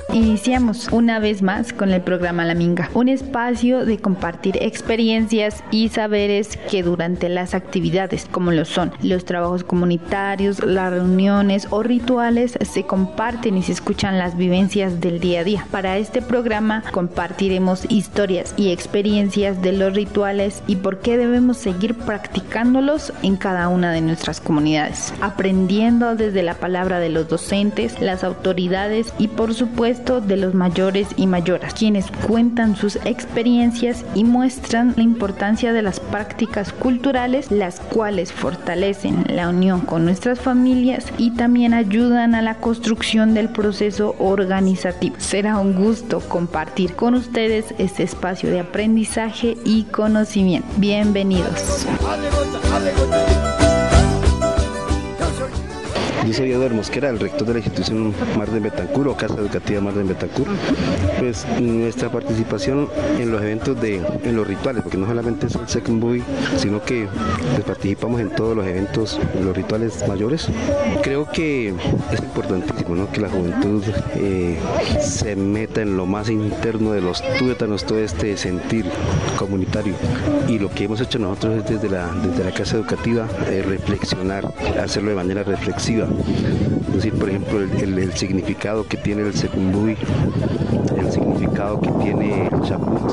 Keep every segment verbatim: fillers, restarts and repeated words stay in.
Iniciamos una vez más con el programa La Minga, un espacio de compartir experiencias y saberes que durante las actividades, como lo son los trabajos comunitarios, las reuniones o rituales, se comparten y se escuchan las vivencias del día a día. Para este programa compartiremos historias y experiencias de los rituales y por qué debemos seguir practicándolos en cada una de nuestras comunidades, aprendiendo desde la palabra de los docentes, las autoridades y por supuesto de los mayores y mayoras, quienes cuentan sus experiencias y muestran la importancia de las prácticas culturales, las cuales fortalecen la unión con nuestras familias y también ayudan a la construcción del proceso organizativo. Será un gusto compartir con ustedes este espacio de aprendizaje y conocimiento. Bienvenidos. Yo soy Eduardo Mosquera, el rector de la institución Marden Betancur o Casa Educativa Marden Betancur. Pues nuestra participación en los eventos de, en los rituales, porque no solamente es el Second Boy, sino que pues, participamos en todos los eventos, en los rituales mayores. Creo que es importantísimo, ¿no?, que la juventud eh, se meta en lo más interno de los tuétanos, todo este sentir comunitario. Y lo que hemos hecho nosotros es desde la, desde la Casa Educativa eh, reflexionar, hacerlo de manera reflexiva. Es decir, por ejemplo, el, el, el significado que tiene el Secumbuy, el significado que tiene el Chaput,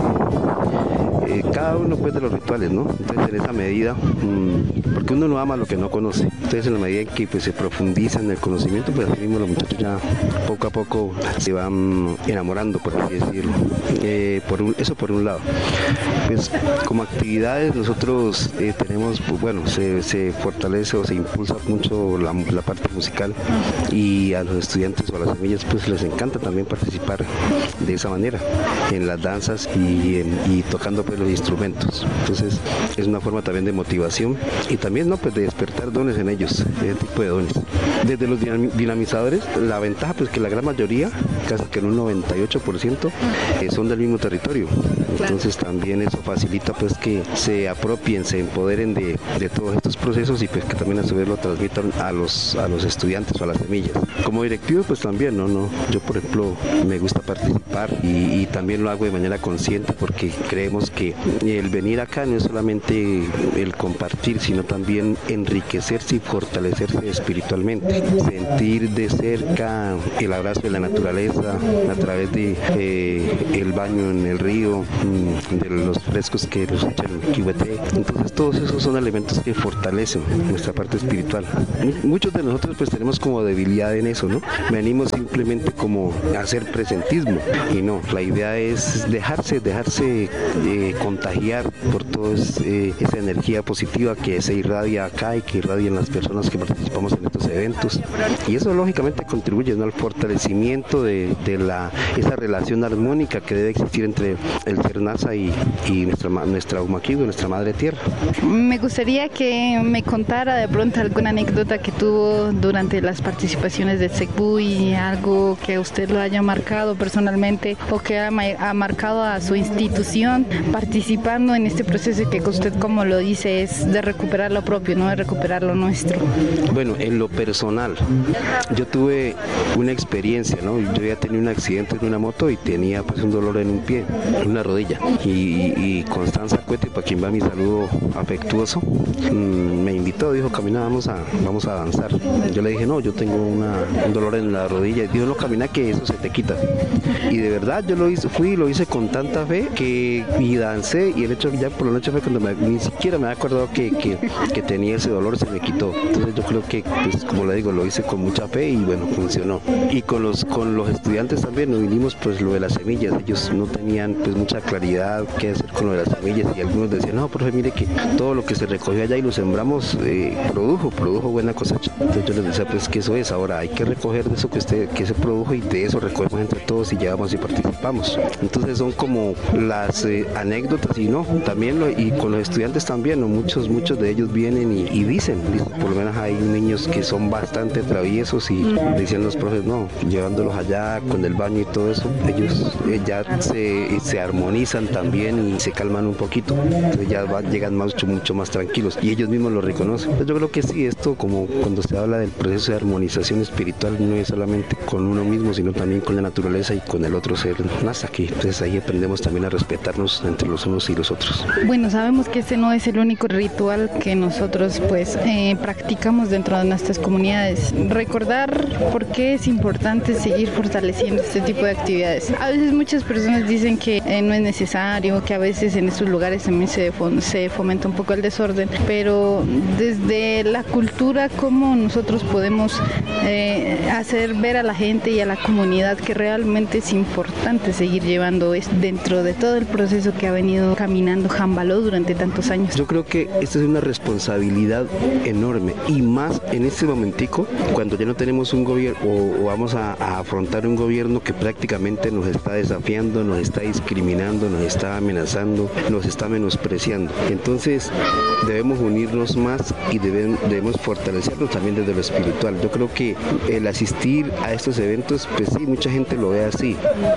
eh, cada uno pues de los rituales, ¿no? Entonces, en esa medida, mmm, porque uno no ama lo que no conoce, entonces en la medida en que pues, se profundiza en el conocimiento, pues así mismo los muchachos ya poco a poco se van enamorando, por así decirlo. Eh, por un, eso por un lado. Pues como actividades nosotros eh, tenemos, pues, bueno, se, se fortalece o se impulsa mucho la, la parte musical y a los estudiantes o a las semillas pues les encanta también participar de esa manera en las danzas y, en, y tocando pues los instrumentos. Entonces es una forma también de motivación y también, ¿no?, pues de despertar dones en ellos, ese tipo de dones. Desde los dinamizadores, la ventaja pues que la gran mayoría, casi que en un noventa y ocho por ciento, eh, son del mismo territorio. Entonces también eso facilita pues que se apropien, se empoderen de, de todos estos procesos y pues que también a su vez lo transmitan a los a los estudiantes o a las semillas. Como directivo pues también, no, no, yo por ejemplo me gusta participar y, y también lo hago de manera consciente porque creemos que el venir acá no es solamente el compartir, sino también enriquecerse y fortalecerse espiritualmente, sentir de cerca el abrazo de la naturaleza a través de eh, el baño en el río, de los frescos que nos echan en Quihueté. Entonces todos esos son elementos que fortalecen nuestra parte espiritual. Muchos de nosotros pues tenemos como debilidad en eso, ¿no? Venimos simplemente como a hacer presentismo y no, la idea es dejarse, dejarse eh, contagiar por toda eh, esa energía positiva que se irradia acá y que irradian las personas que participamos en estos eventos. Y eso lógicamente contribuye, ¿no?, al fortalecimiento de, de la, esa relación armónica que debe existir entre el ser NASA y, y nuestra, nuestra Umaquido, nuestra madre tierra. Me gustaría que me contara de pronto alguna anécdota que tuvo durante las participaciones del Secbuy, algo que usted lo haya marcado personalmente o que ha, ha marcado a su institución participando en este proceso que usted, como lo dice, es de recuperar lo propio, no de recuperar lo nuestro. Bueno, en lo personal, yo tuve una experiencia, ¿no? Yo había tenido un accidente en una moto y tenía pues un dolor en un pie, en una rodilla. Y, y Constanza Cuete, para quien va mi saludo afectuoso, mmm, me invitó, dijo, camina, vamos a, vamos a danzar. Yo le dije, no, yo tengo una, un dolor en la rodilla. Y dijo, no, camina que eso se te quita. Y de verdad yo lo hice, fui y lo hice con tanta fe que y dancé, y el hecho ya por la noche fue cuando me, ni siquiera me había acordado que, que, que tenía ese dolor, se me quitó. Entonces yo creo que, pues, como le digo, lo hice con mucha fe y bueno, funcionó. Y con los, con los estudiantes también nos vinimos pues lo de las semillas. Ellos no tenían pues mucha claridad qué hacer con lo de las semillas y algunos decían, no, profe, mire que todo lo que se recogió allá y lo sembramos eh, produjo, produjo buena cosecha. Entonces yo les decía, pues que eso es, ahora hay que recoger de eso que usted, que se produjo y de eso recogemos entre todos y llevamos y participamos. Entonces son como las eh, anécdotas y no, también lo, y con los estudiantes también, ¿no? muchos, muchos de ellos vienen y, y dicen, dicen, por lo menos hay niños que son bastante traviesos y decían los profes, no, llevándolos allá con el baño y todo eso, ellos eh, ya se, se armonizan armonizan también y se calman un poquito, entonces ya va, llegan más, mucho, mucho más tranquilos y ellos mismos lo reconocen. Entonces yo creo que sí, esto como cuando se habla del proceso de armonización espiritual no es solamente con uno mismo, sino también con la naturaleza y con el otro ser más aquí. Entonces ahí aprendemos también a respetarnos entre los unos y los otros. Bueno, sabemos que este no es el único ritual que nosotros pues eh, practicamos dentro de nuestras comunidades. Recordar por qué es importante seguir fortaleciendo este tipo de actividades. A veces muchas personas dicen que eh, no es necesario, que a veces en estos lugares también se, se fomenta un poco el desorden, pero desde la cultura, ¿cómo nosotros podemos eh, hacer ver a la gente y a la comunidad que realmente es importante seguir llevando esto dentro de todo el proceso que ha venido caminando Jambaló durante tantos años? Yo creo que esta es una responsabilidad enorme y más en este momentico cuando ya no tenemos un gobierno o, o vamos a, a afrontar un gobierno que prácticamente nos está desafiando, nos está discriminando, nos está amenazando, nos está menospreciando. Entonces debemos unirnos más y deben, debemos fortalecernos también desde lo espiritual. Yo creo que el asistir a estos eventos, pues sí, mucha gente lo ve así.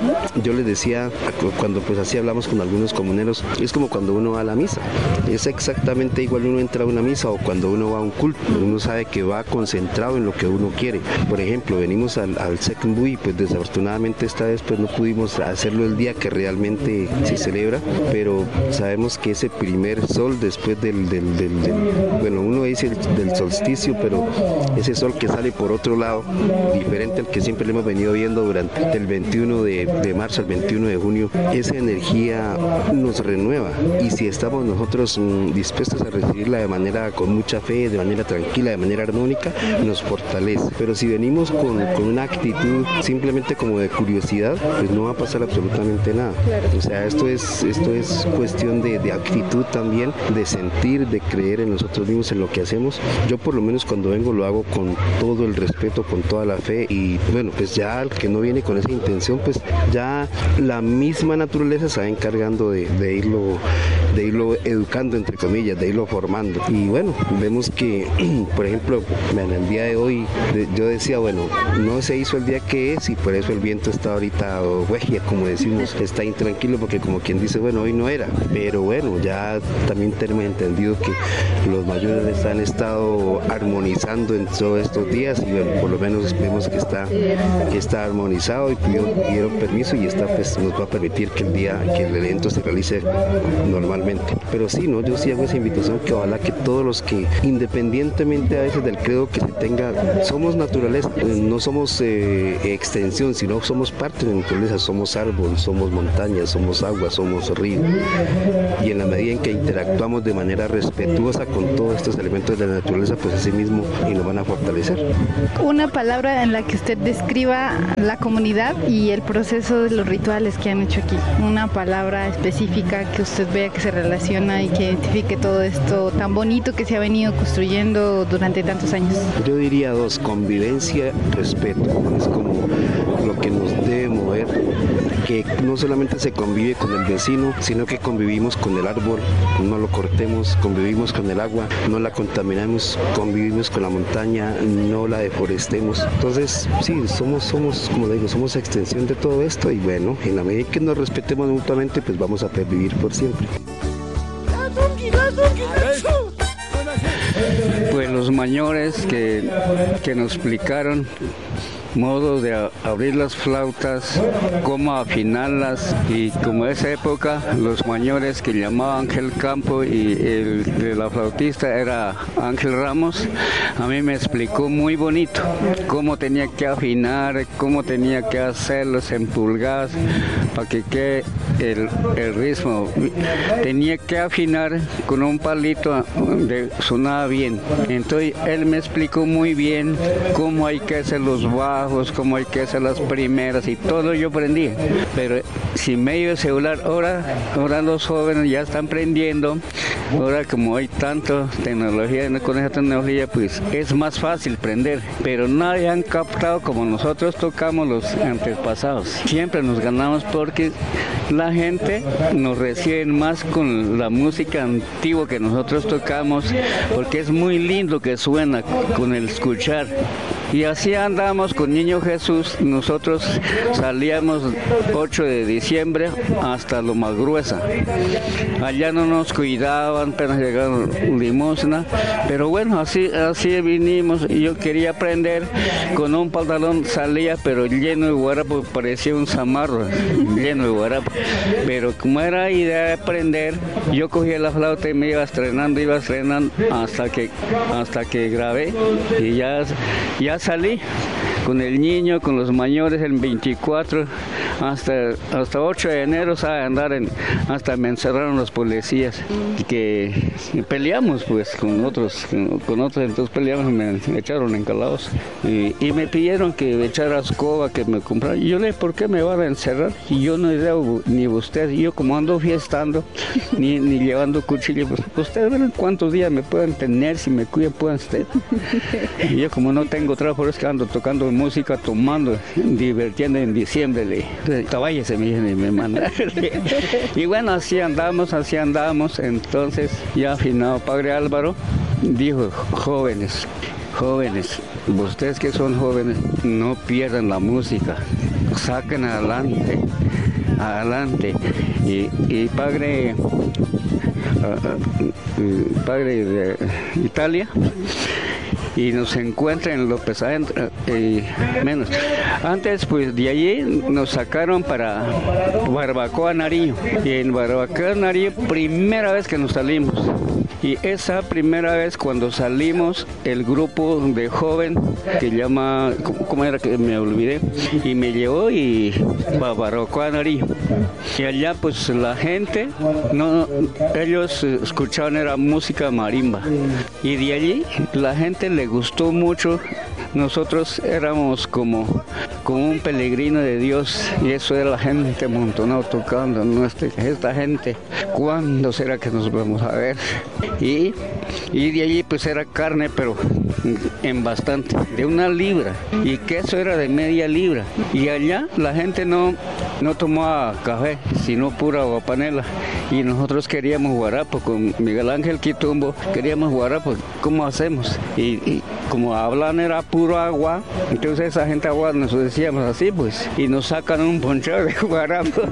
Yo les decía, cuando pues así hablamos con algunos comuneros, es como cuando uno va a la misa. Es exactamente igual uno entra a una misa o cuando uno va a un culto. Uno sabe que va concentrado en lo que uno quiere. Por ejemplo, venimos al, al Secumbuy, pues desafortunadamente esta vez pues no pudimos hacerlo el día que realmente se celebra, pero sabemos que ese primer sol después del, del, del, del bueno, uno dice el, del solsticio, pero ese sol que sale por otro lado, diferente al que siempre le hemos venido viendo durante el veintiuno de, de marzo al veintiuno de junio, esa energía nos renueva y si estamos nosotros mmm, dispuestos a recibirla de manera con mucha fe, de manera tranquila, de manera armónica, nos fortalece. Pero si venimos con, con una actitud simplemente como de curiosidad, pues no va a pasar absolutamente nada. O sea, esto es, esto es cuestión de, de actitud también, de sentir, de creer en nosotros mismos, en lo que hacemos. Yo por lo menos cuando vengo lo hago con todo el respeto, con toda la fe y bueno, pues ya el que no viene con esa intención, pues ya la misma naturaleza se va encargando de, de irlo de irlo educando, entre comillas, de irlo formando. Y bueno, vemos que, por ejemplo, en el día de hoy, de, yo decía, bueno, no se hizo el día que es y por eso el viento está ahorita, o huegia, como decimos, está intranquilo porque como quien dice, bueno, hoy no era. Pero bueno, ya también tenemos entendido que los mayores han estado armonizando en todos estos días y bueno, por lo menos vemos que está, que está armonizado y pidieron, pidieron permiso y está, pues nos va a permitir que el día, que el evento se realice normalmente. Pero sí, ¿no? Yo sí hago esa invitación que ojalá que todos los que, independientemente a veces del credo que se tenga, somos naturaleza, no somos eh, extensión, sino somos parte de la naturaleza, somos árbol, somos montaña, somos agua, somos río. Y en la medida en que interactuamos de manera respetuosa con todos estos elementos de la naturaleza, pues así mismo y nos van a fortalecer. Una palabra en la que usted describa la comunidad y el proceso de los rituales que han hecho aquí. Una palabra específica que usted vea que se relaciona y que identifique todo esto tan bonito que se ha venido construyendo durante tantos años. Yo diría dos, convivencia, respeto. Es como lo que nos debe mover, que no solamente se convive con el vecino, sino que convivimos con el árbol, no lo cortemos, convivimos con el agua, no la contaminamos, convivimos con la montaña, no la deforestemos. Entonces, sí, somos, somos, como le digo, somos extensión de todo esto y bueno, en la medida que nos respetemos mutuamente, pues vamos a pervivir por siempre. Pues los mayores que, que nos explicaron modo de a, abrir las flautas, cómo afinarlas y como esa época los mayores que llamaban Ángel Campo y el de la flautista era Ángel Ramos, a mí me explicó muy bonito cómo tenía que afinar, cómo tenía que hacerlos en pulgadas para que quede el, el ritmo. Tenía que afinar con un palito de sonaba bien. Entonces él me explicó muy bien cómo hay que hacer los bajos, cómo hay que hacer las primeras y todo yo aprendí. Pero sin medio de celular, ahora, ahora los jóvenes ya están aprendiendo. Ahora como hay tanta tecnología, con esa tecnología pues es más fácil aprender, pero nadie han captado como nosotros tocamos los antepasados. Siempre nos ganamos porque la gente nos recibe más con la música antigua que nosotros tocamos, porque es muy lindo que suena con el escuchar. Y así andamos con Niño Jesús. Nosotros salíamos ocho de diciembre hasta Loma Gruesa. Allá no nos cuidaban, apenas llegaron limosna, pero bueno, así así vinimos. Yo quería aprender, con un pantalón salía, pero lleno de guarapo, parecía un zamarro, lleno de guarapo. Pero como era idea de aprender, yo cogía la flauta y me iba estrenando, iba estrenando hasta que hasta que grabé y ya, ya salí con el niño, con los mayores el veinticuatro, hasta hasta ocho de enero, sabe andar en, hasta me encerraron los policías, que peleamos pues con otros, con, con otros, entonces peleamos y me, me echaron en calabozo y, y me pidieron que echara escoba, que me comprara. Y yo le dije, ¿por qué me van a encerrar? Y yo no debo ni usted, y yo como ando fiestando, ni, ni llevando cuchillo, pues ustedes ven cuántos días me pueden tener, si me cuidan pueden usted. Y yo como no tengo trabajo, por eso que ando tocando música, tomando, divirtiendo en diciembre, le váyase, me dijeron y me mandaron. Y bueno, así andamos, así andamos. Entonces, ya afinado Padre Álvaro dijo, jóvenes, jóvenes, ustedes que son jóvenes, no pierdan la música, saquen adelante, adelante. Y, y Padre, uh, uh, Padre de Italia, y nos encuentra en López Adentro, eh, menos. Antes, pues, de allí nos sacaron para Barbacoa Nariño. Y en Barbacoa Nariño, primera vez que nos salimos. Y esa primera vez cuando salimos, el grupo de joven que llama, ¿cómo era que me olvidé? Y me llevó y para Barbacoa Nariño. Y allá, pues, la gente, no, ellos escuchaban, era música marimba. Y de allí, la gente le gustó mucho. Nosotros éramos como, como un peregrino de Dios, y eso era la gente amontonada tocando. ¿No? Este, esta gente, ¿cuándo será que nos vamos a ver? Y, y de allí pues era carne, pero en bastante, de una libra, y queso era de media libra. Y allá la gente no, no tomaba café, sino pura aguapanela. Y nosotros queríamos guarapo, con Miguel Ángel Quitumbo, queríamos guarapo. ¿Cómo hacemos? Y, y como hablan era puro agua, entonces esa gente agua nos decíamos así, pues, y nos sacan un ponchado de guarapo.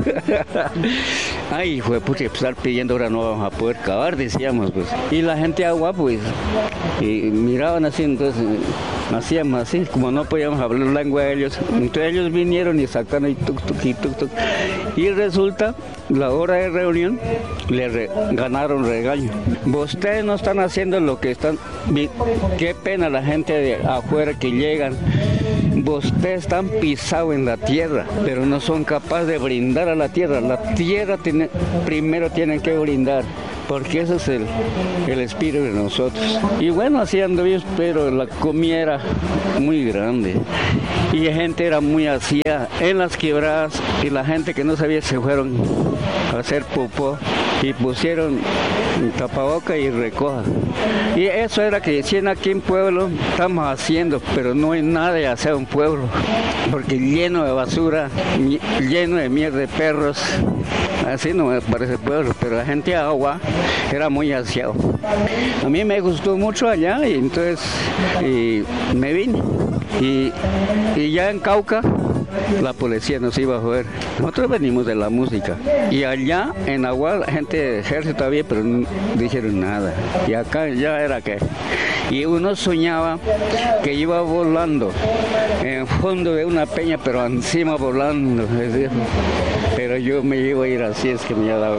Ay, fue pucha, estar pidiendo ahora no vamos a poder cavar, decíamos, pues. Y la gente agua, pues, y miraban así, entonces hacíamos así, como no podíamos hablar lengua de ellos, entonces ellos vinieron y sacaron y tuk tuk y tuk tuk. Y resulta, la hora de reunión, le re, ganaron regaño. Ustedes no están haciendo lo que están, qué pena la gente de afuera que llegan. Ustedes están pisados en la tierra, pero no son capaces de brindar a la tierra. La tierra tiene, primero tienen que brindar, porque ese es el, el espíritu de nosotros. Y bueno, así anduvimos, pero la comida era muy grande. Y la gente era muy asia en las quebradas, y la gente que no sabía se fueron a hacer popó y pusieron tapaboca y recoja. Y eso era que decían aquí en pueblo, estamos haciendo, pero no hay nada de hacer un pueblo, porque lleno de basura, lleno de mierda de perros, así no me parece pueblo, pero la gente agua era muy aseado. A mí me gustó mucho allá y entonces y me vine. Y, y ya en Cauca la policía nos iba a joder. Nosotros venimos de la música. Y allá en Agua la gente de ejército había, pero no dijeron nada. Y acá ya era que... Y uno soñaba que iba volando en fondo de una peña, pero encima volando. Pero yo me iba a ir así, es que me ha dado.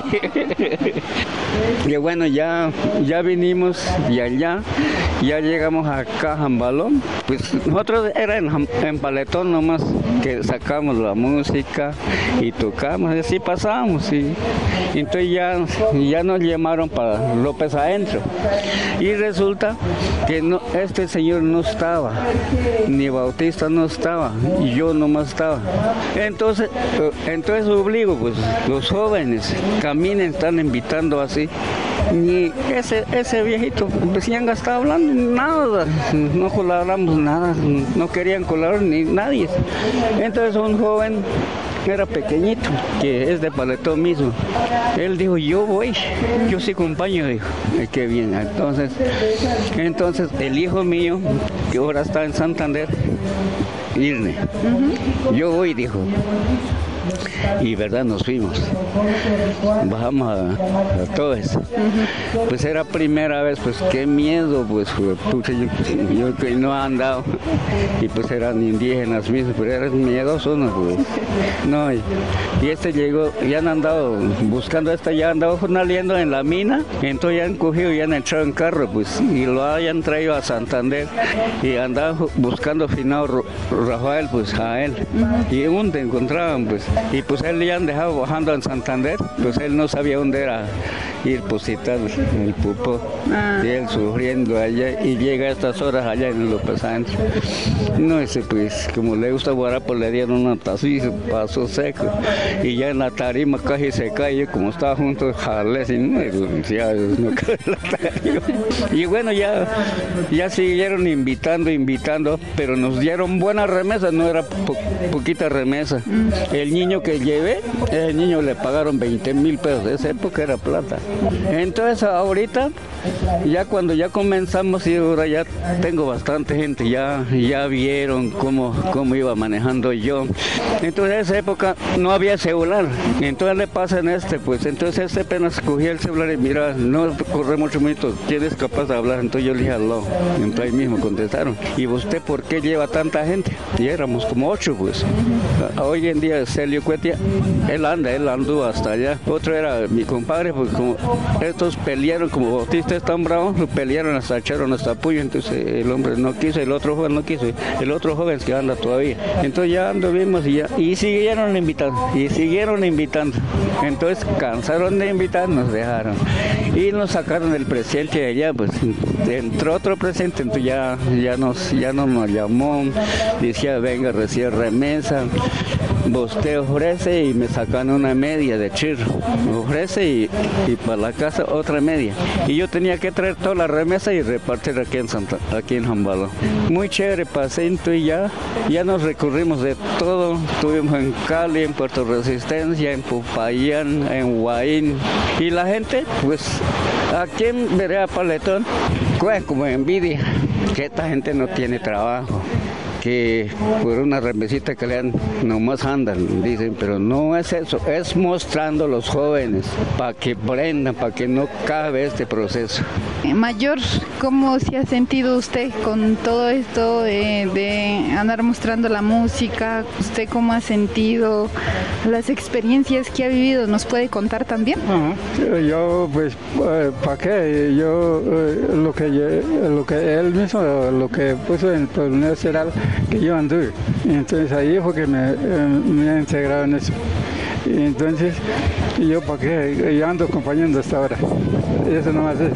Y bueno, ya, ya vinimos y allá, ya llegamos acá a Jambalón. Pues nosotros era en, en paletón nomás, que sacamos la música y tocamos, y así pasamos. Y, y entonces ya, ya nos llamaron para López Adentro. Y resulta que no, este señor no estaba, ni Bautista no estaba, y yo nomás estaba. Entonces, entonces obligo, pues, los jóvenes caminen, están invitando así. Ni ese, ese viejito, pues ya estaba hablando, nada, no colaboramos nada, no querían colaborar ni nadie. Entonces un joven era pequeñito, que es de Paletón mismo. Él dijo, yo voy, yo sí acompaño, dijo. Eh, qué bien, entonces, entonces el hijo mío, que ahora está en Santander, Irne, uh-huh. yo voy, dijo. Y verdad, nos fuimos, bajamos a, a todo eso. Uh-huh. Pues era primera vez, pues qué miedo, pues, pues yo, yo que no he andado, y pues eran indígenas mismos, pero eran miedosos, ¿no? Pues, no, y, y este llegó, ya han andado buscando, este ya andaba jornaleando en la mina, entonces ya han cogido, ya han entrado en carro, pues, y lo hayan traído a Santander, y andaban buscando finado Rafael, pues, a él, uh-huh. y donde encontraban, pues, y pues él le han dejado bajando en Santander, pues él no sabía dónde era ir positar el pupo, ah. y él sufriendo allá, y llega a estas horas allá en López Sánchez. No, ese pues, como le gusta guarapo, le dieron una taza y se pasó seco, y ya en la tarima casi se cae, como estaba junto, jalé, y no, ya no cae la tarima. Y bueno, ya, ya siguieron invitando, invitando, pero nos dieron buena remesa, no era po- poquita remesa. Mm. El niño que llevé, el niño le pagaron veinte mil pesos, de esa época era plata. Entonces ahorita, ya cuando ya comenzamos, y ahora ya tengo bastante gente, ya, ya vieron cómo, cómo iba manejando yo. Entonces en esa época no había celular, entonces le pasa en este, pues entonces este apenas cogía el celular y mira, no corre mucho minutos, ¿tienes capaz de hablar? Entonces yo le dije aló, entonces ahí mismo contestaron. ¿Y usted por qué lleva tanta gente? Y éramos como ocho, pues. Hoy en día Celio Cuetia, él anda, él anduvo hasta allá. Otro era mi compadre, porque como estos pelearon, como Bautista es tan bravo, lo pelearon hasta echaron hasta puño, entonces el hombre no quiso, el otro joven no quiso, el otro joven es que anda todavía. Entonces ya anduvimos y ya, y siguieron invitando, y siguieron invitando. Entonces cansaron de invitar, nos dejaron. Y nos sacaron el presidente de allá, pues entró otro presidente, entonces ya, ya, nos, ya no nos llamó, decía venga, recibe remesa. Usted ofrece y me sacan una media de chirro, me ofrece y, y para la casa otra media. Y yo tenía que traer toda la remesa y repartir aquí en Santa, aquí en Jambalo. Muy chévere, pasento y ya, ya nos recorrimos de todo. Estuvimos en Cali, en Puerto Resistencia, en Popayán, en Huaín. Y la gente, pues, aquí en Vereda Paletón, pues como envidia, que esta gente no tiene trabajo, que por una remesita que le dan nomás andan, dicen, pero no es eso, es mostrando a los jóvenes para que aprendan, para que no acabe este proceso. Mayor, ¿cómo se ha sentido usted con todo esto de, de andar mostrando la música? ¿Usted cómo ha sentido las experiencias que ha vivido? ¿Nos puede contar también? Uh-huh. Yo, pues, eh, ¿para qué? Yo, eh, lo que lo que él mismo, lo que puso en la universidad, que yo anduve. Entonces ahí fue que me, eh, me he integrado en eso. Y entonces, yo para qué, yo ando acompañando hasta ahora. Eso no va a ser.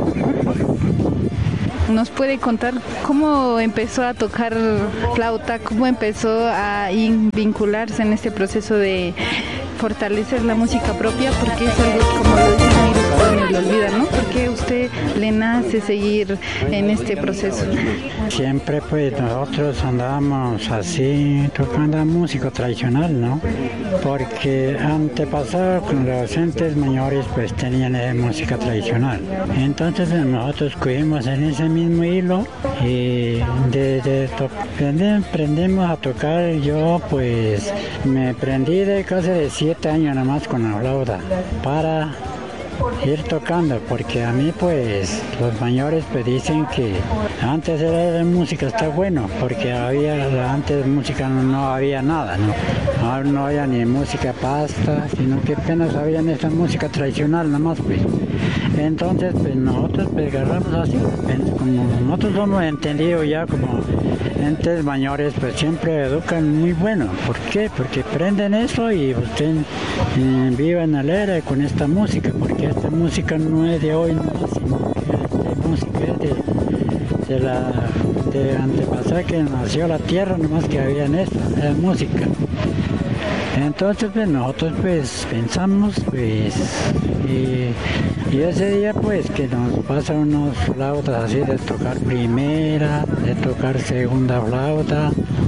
¿Nos puede contar cómo empezó a tocar flauta, cómo empezó a vincularse en este proceso de fortalecer la música propia? Porque es algo, como lo dicen ahí los jóvenes, lo olvidan, ¿no? ¿Por qué usted le nace seguir en este proceso? Siempre pues nosotros andábamos así tocando música tradicional, ¿no? Porque antepasado con los gentes mayores pues tenían eh, música tradicional. Entonces nosotros cogimos en ese mismo hilo y de, de to- aprendimos a tocar. Yo pues me prendí de casi de siete años nada más con la flauta para ir tocando, porque a mí pues los mayores pues dicen que antes era de música está bueno, porque había antes de música no, no había nada, no no, no había ni música pasta, sino que apenas había esta música tradicional nada más pues. Entonces pues nosotros pues agarramos así, pues, como nosotros hemos entendido ya como entes mayores pues siempre educan muy bueno. ¿Por qué? Porque aprenden eso y usted eh, viven alegre con esta música, porque esta música no es de hoy nomás, sino que esta música es de, de la de antepasada que nació la tierra, nomás que había en esta, la música. Entonces pues nosotros pues pensamos pues y, y ese día pues que nos pasan unos flautas así de tocar primera, de tocar segunda flauta,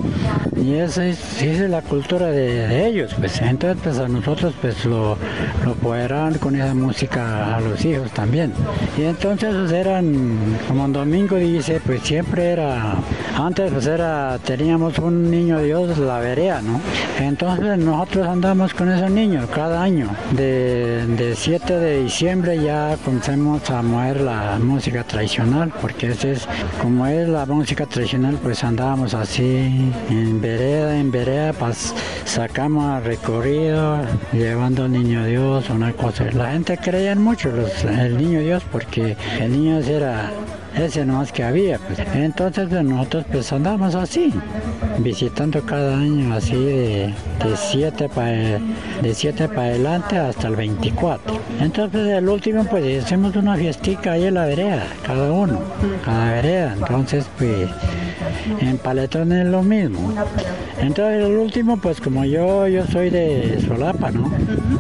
Y esa es, esa es la cultura de, de ellos, pues. Entonces, pues a nosotros, pues lo, lo podrán con esa música a los hijos también. Y entonces, pues eran, como en Domingo dice, pues siempre era, antes pues era, teníamos un niño Dios, la vereda, ¿no? Entonces nosotros andamos con esos niños cada año. De, de siete de diciembre ya comenzamos a mover la música tradicional, porque ese es, como es la música tradicional, pues andábamos así en vereda, en vereda, pues sacamos recorrido, llevando al niño Dios, una cosa. La gente creía mucho los, el niño Dios, porque el niño Dios era ese nomás que había, pues. Entonces nosotros pues andamos así, visitando cada año así de, de siete para de siete para adelante hasta el veinticuatro. Entonces el último pues hacemos una fiestica ahí en la vereda, cada uno, cada vereda. Entonces pues en Paletón es lo mismo. Entonces el último pues como yo yo soy de Solapa, ¿no?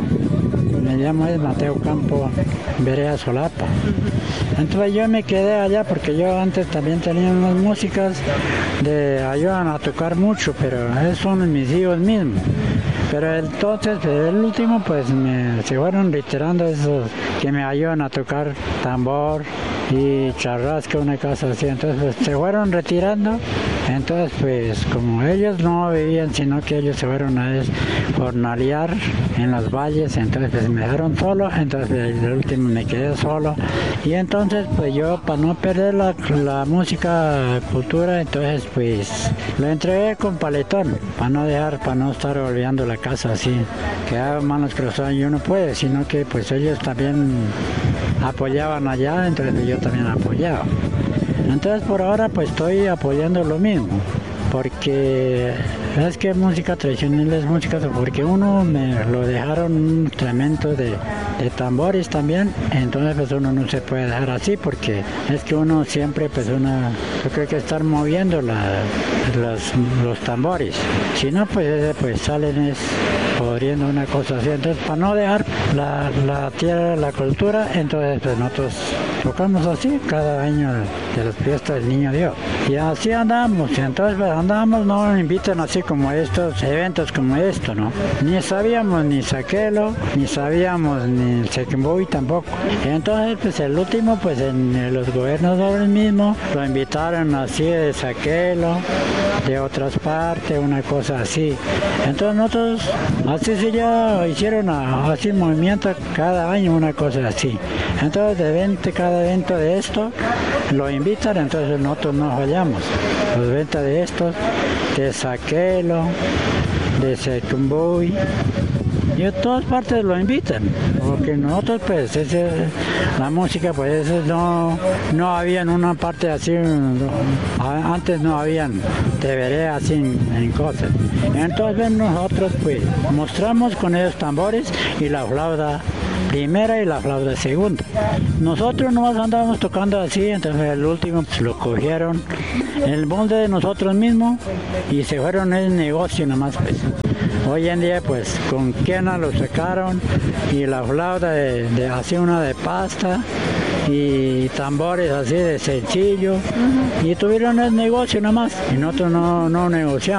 Me llamo es Mateo Campo, vereda Solapa. Entonces yo me quedé allá porque yo antes también tenía unas músicas de ayudan a tocar mucho, pero esos son mis hijos mismos. Pero entonces el último pues me, se fueron retirando esos que me ayudan a tocar tambor y charrasca, una cosa así. Entonces pues, se fueron retirando. Entonces pues como ellos no vivían, sino que ellos se fueron a jornalear en los valles, entonces pues me dejaron solo, entonces el último me quedé solo. Y entonces pues yo para no perder la, la música cultura, entonces pues lo entregué con Paletón, para no dejar, para no estar olvidando la casa así, que haga manos cruzadas y uno puede, sino que pues ellos también apoyaban allá, entonces yo también apoyaba. Entonces por ahora pues estoy apoyando lo mismo, porque es que música tradicional es música, porque uno me lo dejaron un tremendo de, de tambores también, entonces pues uno no se puede dejar así, porque es que uno siempre pues uno, yo creo que estar moviendo la, los, los tambores, si no pues, pues salen es podriendo una cosa así. Entonces para no dejar la, la tierra, la cultura, entonces pues nosotros tocamos así cada año de las fiestas del Niño Dios. Y así andamos, y entonces pues andamos, no nos invitan así como estos eventos como esto, ¿no? Ni sabíamos ni Saquelo, ni sabíamos ni el Sequimboy tampoco. Y entonces pues el último pues en los gobernadores mismos lo invitaron así de Saquelo, de otras partes, una cosa así. Entonces nosotros así se ya hicieron así movimiento cada año, una cosa así. Entonces de evento, cada evento de esto lo invitan, entonces nosotros no fallamos. Los eventos de estos, de Saquelo, de Sequimboy, y de todas partes lo invitan, porque nosotros pues ese, la música pues ese no, no había en una parte así, no, antes no habían de veré así en, en cosas. Entonces nosotros pues mostramos con esos tambores y la flauta primera y la flauta segunda. Nosotros nomás andábamos tocando así, entonces el último pues, lo cogieron en el molde de nosotros mismos y se fueron en el negocio nomás pues. Hoy en día pues con quena lo sacaron y la flauta de, de así una de pasta y tambores así de sencillo, uh-huh. Y tuvieron el negocio nomás y nosotros no, no negociamos.